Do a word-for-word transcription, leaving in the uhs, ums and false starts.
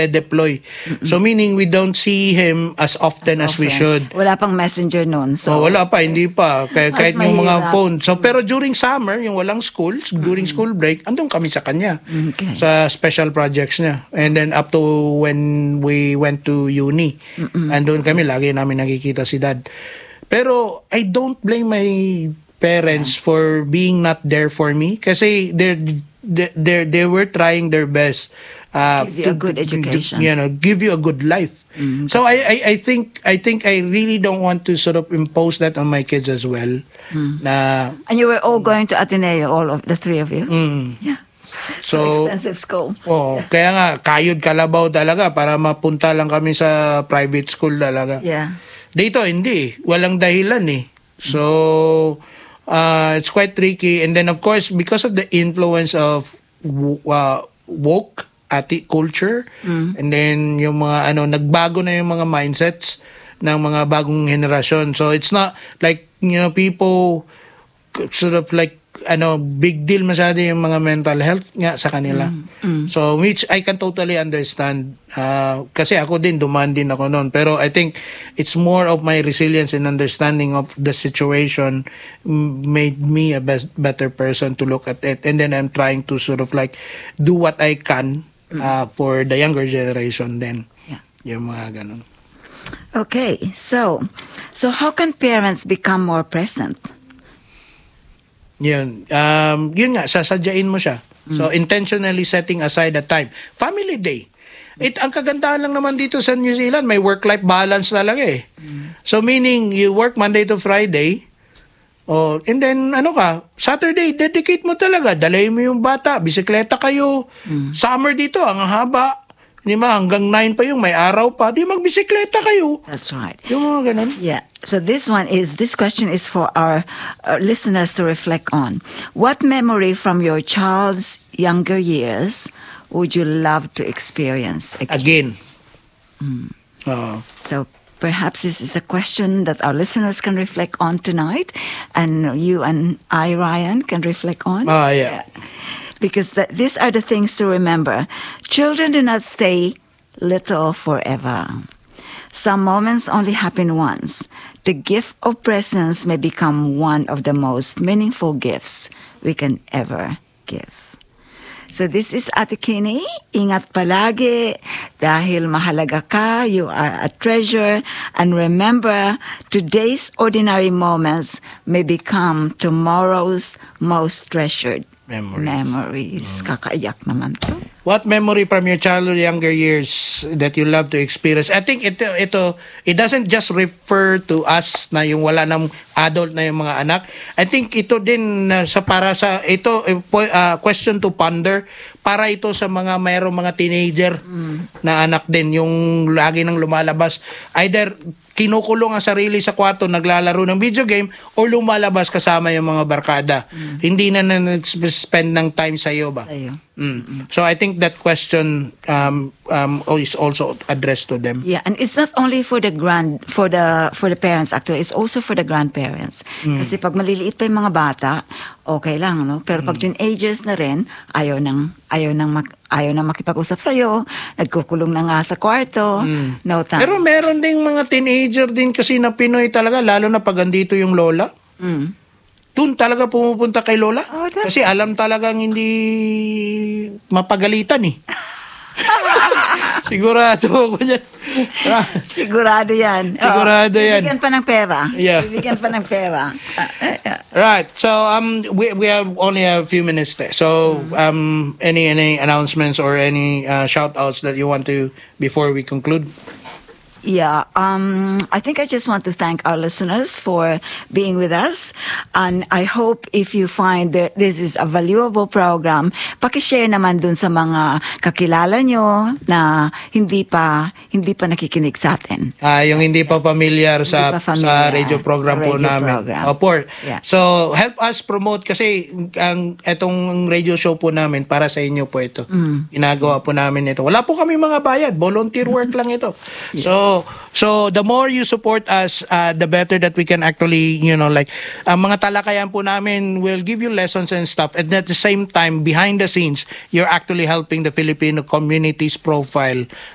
nade-deploy. So meaning we don't see him as often as, as, as we should. Wala pang messenger noon. So oh, wala pa, hindi pa. Kaya, kahit yung mga mahirap. phone. So pero during summer, yung walang school, during mm-hmm. school break, andun kami sa kanya. Okay. Sa special projects niya. And then up to when we went to uni, mm-hmm. andun kami, lagi namin nakikita si dad. Pero I don't blame my parents yes. for being not there for me kasi they're they they they were trying their best uh give you to, a good education to, you know give you a good life. Mm-hmm. So I, I I think I think I really don't want to sort of impose that on my kids as well. Mm. Na and you were all going to Ateneo, all of the three of you. Mm. Yeah. So, so expensive school. Oh, yeah. Kaya nga kayod kalabaw talaga para mapunta lang kami sa private school talaga. Yeah. Dito hindi, walang dahilan eh. So Uh, it's quite tricky, and then of course because of the influence of uh, woke ati culture, mm. and then yung mga ano nagbago na yung mga mindsets ng mga bagong henerasyon. So it's not like you know people sort of like ano big deal masyado yung mga mental health nga sa kanila. Mm. Mm. So which I can totally understand uh, kasi ako din dumaan din ako noon, pero I think it's more of my resilience and understanding of the situation made me a best, better person to look at it, and then I'm trying to sort of like do what I can uh, for the younger generation then. Yeah. Yung mga ganun. Okay, so so how can parents become more present? Yun. Um, yun nga, sasadyain mo siya. Mm. So, intentionally setting aside a time. Family day. It, ang kagandahan lang naman dito sa New Zealand, may work-life balance talaga eh. Mm. So, meaning, you work Monday to Friday, oh, and then, ano ka, Saturday, dedicate mo talaga. Dalay mo yung bata, bisikleta kayo. Mm. Summer dito, ang haba. Di ba, hanggang nine pa yung may araw pa, di magbisikleta kayo. That's right. Yung mga ganun. Yeah. So this one is, this question is for our, our listeners to reflect on. What memory from your child's younger years would you love to experience again? Again. Mm. Oh. So perhaps this is a question that our listeners can reflect on tonight, and you and I, Ryan, can reflect on. Oh, yeah. yeah. Because th- these are the things to remember. Children do not stay little forever. Some moments only happen once. The gift of presence may become one of the most meaningful gifts we can ever give. So this is Ate Kini. Ingat palagi dahil mahalaga ka. You are a treasure. And remember, today's ordinary moments may become tomorrow's most treasured memories. Memories. Mm. Kakaiyak naman to. What memory from your childhood younger years that you love to experience? I think ito, ito, it doesn't just refer to us na yung wala ng adult na yung mga anak. I think ito din uh, sa para sa, ito uh, question to ponder, para ito sa mga mayroong mga teenager mm. na anak din, yung lagi nang lumalabas. Either kinukulong ang sarili sa kwarto, naglalaro ng video game, o lumalabas kasama yung mga barkada. Mm. Hindi na nag-spend ng time sa iyo ba? Sa'yo. Mm. So I think that question um, um, is also addressed to them. Yeah, and it's not only for the grand for the for the parents actually, it's also for the grandparents. Mm. Kasi pag maliliit pa yung mga bata, okay lang, no? Pero pag mm. teenagers na rin, ayaw nang ayaw nang mak, ayaw nang makipag-usap sa iyo, nagkukulong na nga sa kwarto. Mm. No time. Pero meron ding mga teenager din kasi na Pinoy talaga, lalo na pag andito yung lola. Mm. Doon talaga pumupunta kay lola. Oh, kasi alam talagang hindi mapagalitan eh. Sigurado ako yan. Sigurado yan. Sigurado oh, yan. Bibigyan pa ng pera. Yeah. Bibigyan pa ng pera. Right. So um we we have only a few minutes there. So um any any announcements or any uh, shout outs that you want to before we conclude? Yeah, um, I think I just want to thank our listeners for being with us. And I hope if you find that this is a valuable program, pakishare naman dun sa mga kakilala nyo na hindi pa hindi pa nakikinig sa atin. Ah, yung hindi pa familiar sa pa familiar, sa radio program sa radio po namin. Program. Opo. Yeah. So, help us promote kasi ang etong radio show po namin para sa inyo po ito. Mm. Ginagawa po namin ito. Wala po kami mga bayad, volunteer work lang ito. Yeah. So, So the more you support us, uh, the better that we can actually, you know, like ang uh, mga talakayan po namin will give you lessons and stuff. And at the same time, behind the scenes, you're actually helping the Filipino community's profile